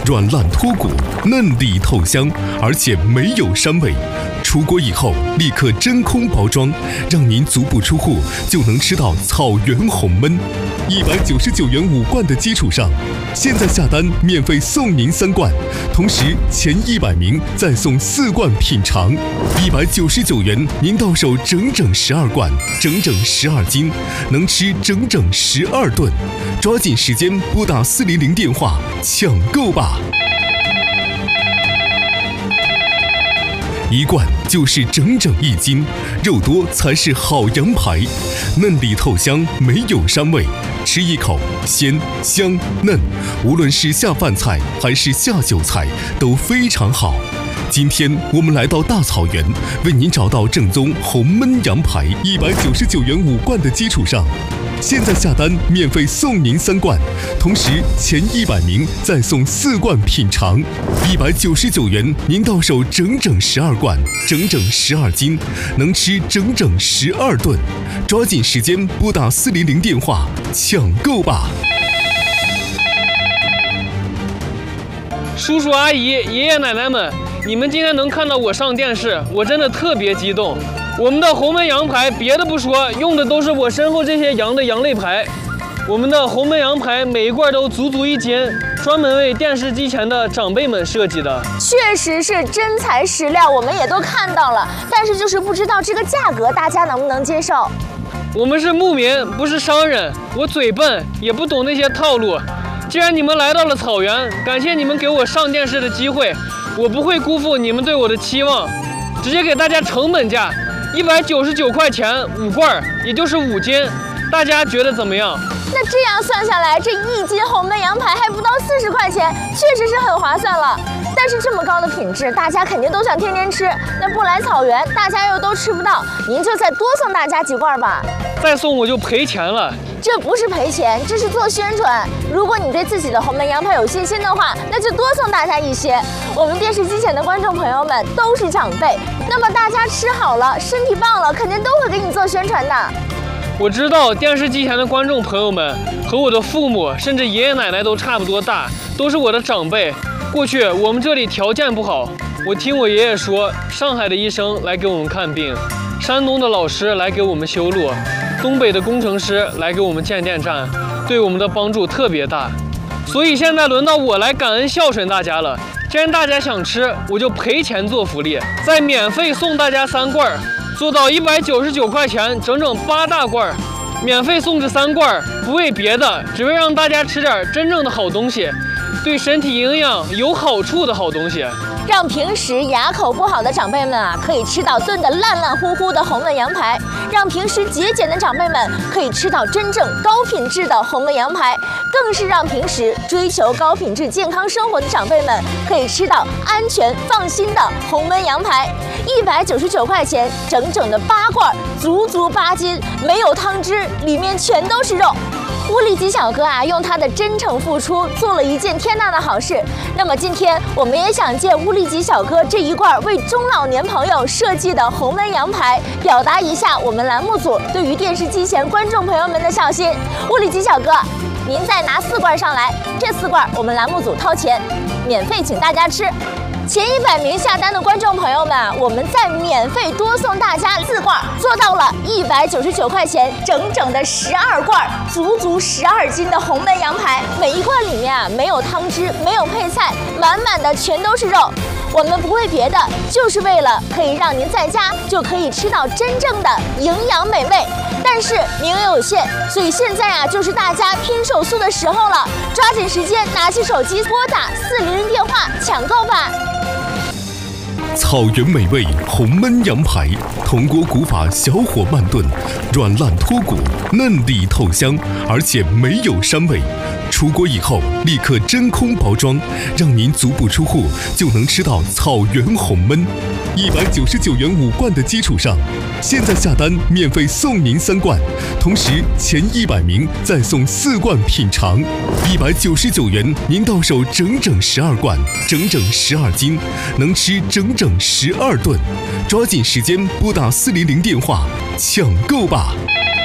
软烂脱骨，嫩里透香，而且没有膻味。出锅以后立刻真空包装，让您足不出户就能吃到草原红焖。199元5罐的基础上，现在下单免费送您3罐，同时前100名再送4罐品尝。199元您到手整整12罐，整整12斤，能吃整整12顿。抓紧时间拨打400电话抢购吧！1罐就是整整1斤，肉多才是好羊排，嫩里透香，没有膻味，吃一口鲜香嫩，无论是下饭菜还是下酒菜都非常好。今天我们来到大草原，为您找到正宗红焖羊排。199元5罐的基础上，现在下单免费送您3罐，同时前100名再送4罐品尝。199元您到手整整12罐，整整12斤，能吃整整12顿。抓紧时间拨打400电话抢购吧！ 叔叔阿姨、爷爷奶奶们，你们今天能看到我上电视，我真的特别激动。我们的红焖羊排，别的不说，用的都是我身后这些羊的羊肋排。我们的红焖羊排每一罐都足足1斤，专门为电视机前的长辈们设计的。 确实是真材实料，我们也都看到了，但是就是不知道这个价格大家能不能接受。 我们是牧民，不是商人，我嘴笨，也不懂那些套路。既然你们来到了草原，感谢你们给我上电视的机会，我不会辜负你们对我的期望，直接给大家成本价，199块钱5罐，也就是5斤，大家觉得怎么样？ 那这样算下来，这1斤红焖羊排还不到40块钱，确实是很划算了。但是这么高的品质，大家肯定都想天天吃，那不来草原，大家又都吃不到，您就再多送大家几罐吧。 再送我就赔钱了。 这不是赔钱，这是做宣传。如果你对自己的红焖羊排有信心的话，那就多送大家一些。我们电视机前的观众朋友们都是长辈，那么大家吃好了，身体棒了，肯定都会给你做宣传的。 我知道电视机前的观众朋友们和我的父母甚至爷爷奶奶都差不多大，都是我的长辈。过去我们这里条件不好，我听我爷爷说，上海的医生来给我们看病，山东的老师来给我们修路，东北的工程师来给我们建电站，对我们的帮助特别大。所以现在轮到我来感恩孝顺大家了。既然大家想吃，我就赔钱做福利，再免费送大家3罐，做到199块钱，整整8大罐，免费送这3罐，不为别的，只为让大家吃点真正的好东西，对身体营养有好处的好东西。 让平时牙口不好的长辈们可以吃到炖得烂烂乎乎的红焖羊排，让平时节俭的长辈们可以吃到真正高品质的红焖羊排，更是让平时追求高品质健康生活的长辈们可以吃到安全放心的红焖羊排。199块钱，整整的8罐，足足8斤，没有汤汁，里面全都是肉。乌力吉小哥用他的真诚付出做了一件天大的好事。那么今天我们也想借乌力吉小哥这一罐为中老年朋友设计的红焖羊排，表达一下我们栏目组对于电视机前观众朋友们的孝心。乌力吉小哥，您再拿4罐上来，这4罐我们栏目组掏钱，免费请大家吃。前100名下单的观众朋友们，我们再免费多送大家4罐，做到了199块钱，整整的12罐，足足12斤的红焖羊排。每一罐里面没有汤汁，没有配菜，满满的全都是肉。我们不为别的，就是为了可以让您在家就可以吃到真正的营养美味。但是名额有限，所以现在就是大家拼手速的时候了，抓紧时间，拿起手机拨打400电话抢购吧。 草原美味红焖羊排，铜锅古法小火慢炖，软烂脱骨，嫩里透香，而且没有膻味。出锅以后立刻真空包装，让您足不出户就能吃到草原红焖。199元5罐的基础上，现在下单免费送您3罐，同时前100名再送4罐品尝。199元您到手整整12罐，整整12斤，能吃整整12顿。抓紧时间拨打400电话抢购吧！